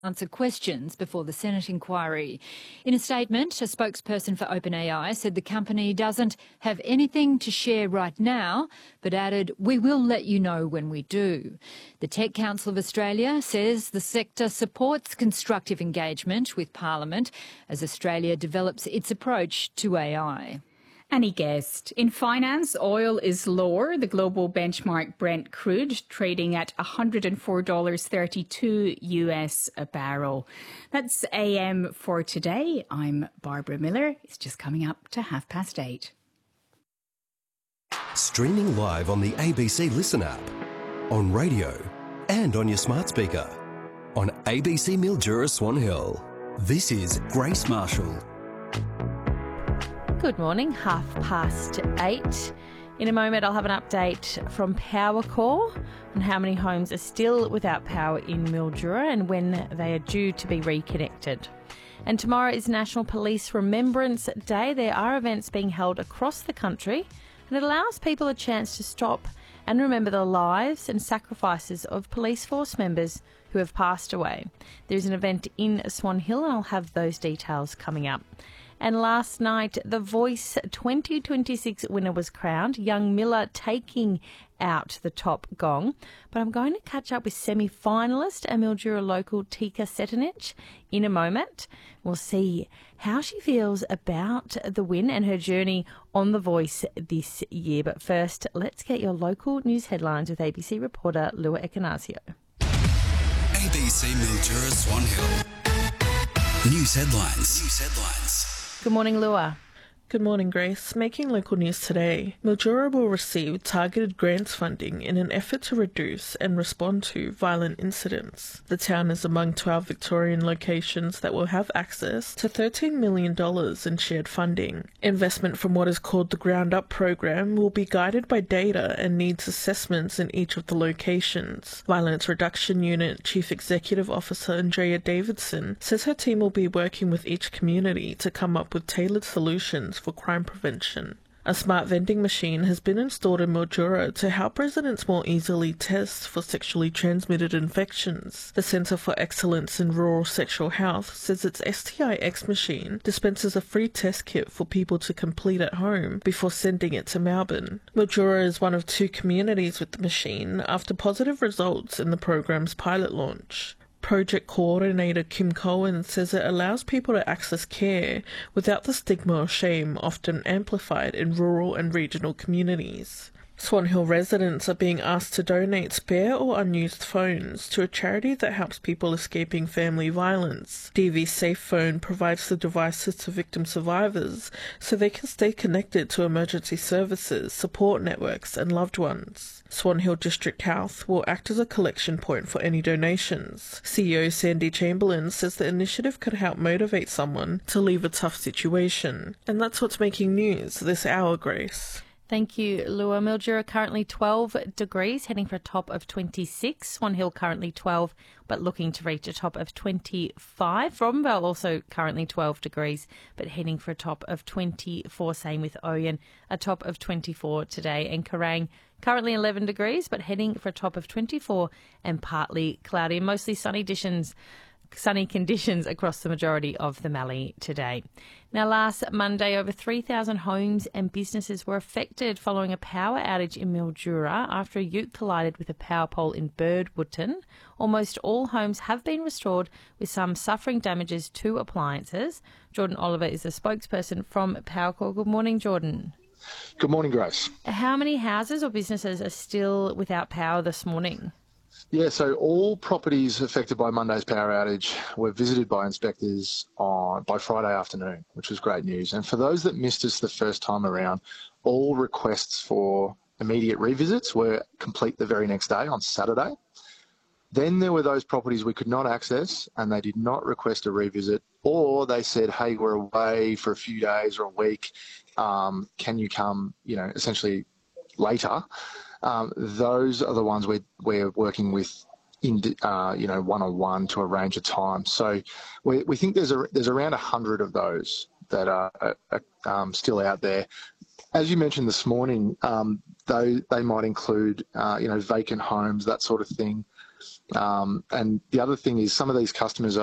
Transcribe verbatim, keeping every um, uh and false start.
answer questions before the Senate inquiry. In a statement, a spokesperson for OpenAI said the company doesn't have anything to share right now, but added, "We will let you know when we do." The Tech Council of Australia says the sector supports constructive engagement with Parliament as Australia develops its approach to A I. Any guest. In finance, oil is lower. The global benchmark Brent crude trading at one hundred four dollars thirty-two US a barrel. That's A M for today. I'm Barbara Miller. It's just coming up to half past eight. Streaming live on the A B C Listen app, on radio and on your smart speaker. On A B C Mildura Swan Hill. This is Grace Marshall. Good morning, half past eight. In a moment, I'll have an update from Powercor on how many homes are still without power in Mildura and when they are due to be reconnected. And tomorrow is National Police Remembrance Day. There are events being held across the country, and it allows people a chance to stop and remember the lives and sacrifices of police force members who have passed away. There's an event in Swan Hill, and I'll have those details coming up. And last night, the Voice twenty twenty-six winner was crowned, Young Miller taking out the top gong. But I'm going to catch up with semi-finalist and Mildura local Tika Setanich in a moment. We'll see how she feels about the win and her journey on The Voice this year. But first, let's get your local news headlines with A B C reporter Lua Ekanasio. A B C Mildura Swan Hill. News headlines. News headlines. Good morning, Lua. Good morning, Grace. Making local news today, Mildura will receive targeted grants funding in an effort to reduce and respond to violent incidents. The town is among twelve Victorian locations that will have access to thirteen million dollars in shared funding. Investment from what is called the Ground Up program will be guided by data and needs assessments in each of the locations. Violence Reduction Unit Chief Executive Officer Andrea Davidson says her team will be working with each community to come up with tailored solutions for crime prevention. A smart vending machine has been installed in Mildura to help residents more easily test for sexually transmitted infections. The Centre for Excellence in Rural Sexual Health says its S T I X machine dispenses a free test kit for people to complete at home before sending it to Melbourne. Mildura is one of two communities with the machine after positive results in the program's pilot launch. Project coordinator Kim Cohen says it allows people to access care without the stigma or shame often amplified in rural and regional communities. Swan Hill residents are being asked to donate spare or unused phones to a charity that helps people escaping family violence. D V Safe Phone provides the devices to victim survivors so they can stay connected to emergency services, support networks and loved ones. Swan Hill District Health will act as a collection point for any donations. C E O Sandy Chamberlain says the initiative could help motivate someone to leave a tough situation. And that's what's making news this hour, Grace. Thank you, Lua. Mildura currently twelve degrees, heading for a top of twenty-six. Swan Hill currently twelve, but looking to reach a top of twenty-five. Robinvale also currently twelve degrees, but heading for a top of twenty-four. Same with Oyen, a top of twenty-four today. And Kerrang, currently eleven degrees, but heading for a top of twenty-four and partly cloudy. Mostly sunny conditions. Sunny conditions across the majority of the Mallee today. Now, last Monday, over three thousand homes and businesses were affected following a power outage in Mildura after a ute collided with a power pole in Birdwoodton. Almost all homes have been restored, with some suffering damages to appliances. Jordan Oliver is a spokesperson from Powercor. Good morning, Jordan. Good morning, Grace. How many houses or businesses are still without power this morning? Yeah, so all properties affected by Monday's power outage were visited by inspectors on by Friday afternoon, which was great news. And for those that missed us the first time around, all requests for immediate revisits were complete the very next day on Saturday. Then there were those properties we could not access and they did not request a revisit, or they said, hey, we're away for a few days or a week. Um, can you come, you know, essentially later? Um, those are the ones we're, we're working with, in, uh, you know, one-on-one to arrange a time. So we, we think there's a, there's around one hundred of those that are, are um, still out there. As you mentioned this morning, um, they, they might include, uh, you know, vacant homes, that sort of thing. Um, and the other thing is some of these customers